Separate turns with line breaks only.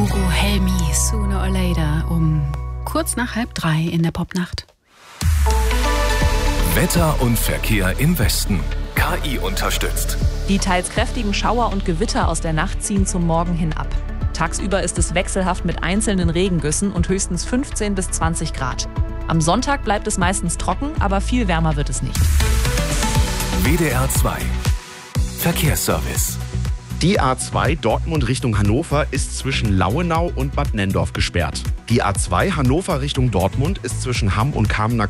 Hugo Helmi, Sooner or Later, um kurz nach 2:30 in der Popnacht.
Wetter und Verkehr im Westen. KI unterstützt.
Die teils kräftigen Schauer und Gewitter aus der Nacht ziehen zum Morgen hin ab. Tagsüber ist es wechselhaft mit einzelnen Regengüssen und höchstens 15 bis 20 Grad. Am Sonntag bleibt es meistens trocken, aber viel wärmer wird es nicht.
WDR 2 Verkehrsservice.
Die A2 Dortmund Richtung Hannover ist zwischen Lauenau und Bad Nenndorf gesperrt. Die A2 Hannover Richtung Dortmund ist zwischen Hamm und Kamener